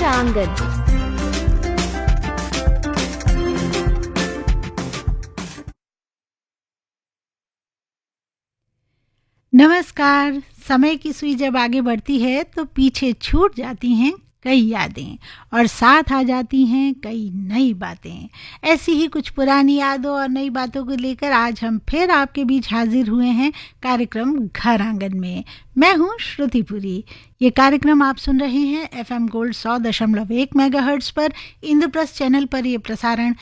घर आंगन। नमस्कार। समय की सुई जब आगे बढ़ती है तो पीछे छूट जाती हैं कई यादें और साथ आ जाती हैं कई नई बातें। ऐसी ही कुछ पुरानी यादों और नई बातों को लेकर आज हम फिर आपके बीच हाजिर हुए हैं कार्यक्रम घर आंगन में। मैं हूं श्रुतिपुरी। ये कार्यक्रम आप सुन रहे हैं FM गोल्ड 100.1 मेगाहर्ट्ज पर। इंद्रप्रस्थ चैनल पर यह प्रसारण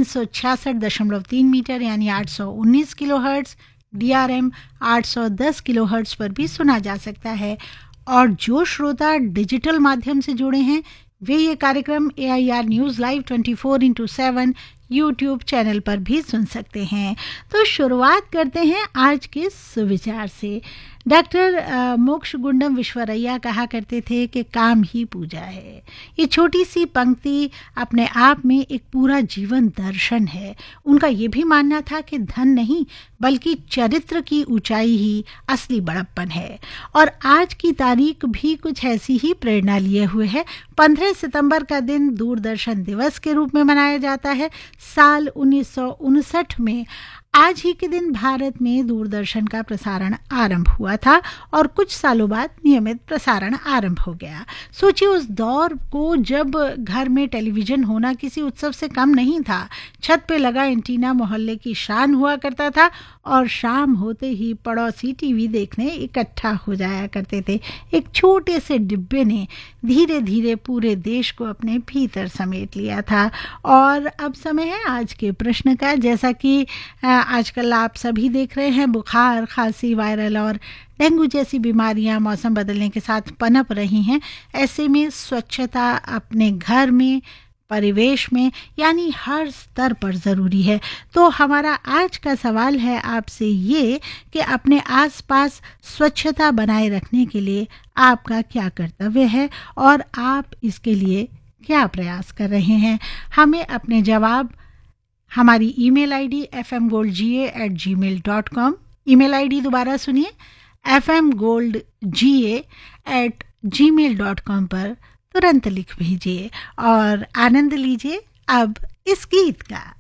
366.3 मीटर यानी 819 किलोहर्ट्ज, DRM 810 किलोहर्ट्ज पर भी सुना जा सकता है। और जो श्रोता डिजिटल माध्यम से जुड़े हैं वे ये कार्यक्रम AIR news live 24/7 YouTube channel पर भी सुन सकते हैं। तो शुरुआत करते हैं आज के सुविचार से। डॉक्टर मोक्ष गुंडम विश्वरैया कहा करते थे कि काम ही पूजा है। ये छोटी सी पंक्ति अपने आप में एक पूरा जीवन दर्शन है। उनका ये भी मानना था कि धन नहीं बल्कि चरित्र की ऊंचाई ही असली बड़प्पन है। और आज की तारीख भी कुछ ऐसी ही प्रेरणा लिए हुए है। 15 सितंबर का दिन दूरदर्शन दिवस के रूप में मनाया जाता है। साल 1959 में आज ही के दिन भारत में दूरदर्शन का प्रसारण आरंभ हुआ था और कुछ सालों बाद नियमित प्रसारण आरंभ हो गया। सोचिए उस दौर को जब घर में टेलीविजन होना किसी उत्सव से कम नहीं था। छत पे लगा एंटीना मोहल्ले की शान हुआ करता था और शाम होते ही पड़ोसी टीवी देखने इकट्ठा हो जाया करते थे। एक छोटे से डिब्बे ने धीरे धीरे पूरे देश को अपने भीतर समेट लिया था। और अब समय है आज के प्रश्न का। जैसा कि आजकल आप सभी देख रहे हैं, बुखार, खांसी, वायरल और डेंगू जैसी बीमारियां मौसम बदलने के साथ पनप रही हैं। ऐसे में स्वच्छता अपने घर में, परिवेश में यानी हर स्तर पर ज़रूरी है। तो हमारा आज का सवाल है आपसे ये कि अपने आसपास स्वच्छता बनाए रखने के लिए आपका क्या कर्तव्य है और आप इसके लिए क्या प्रयास कर रहे हैं। हमें अपने जवाब हमारी email ID fmgoldga@gmail.com। Email ID दोबारा सुनिए, fmgoldga@gmail.com पर तुरंत लिख भेजिए और आनंद लीजिए अब इस गीत का।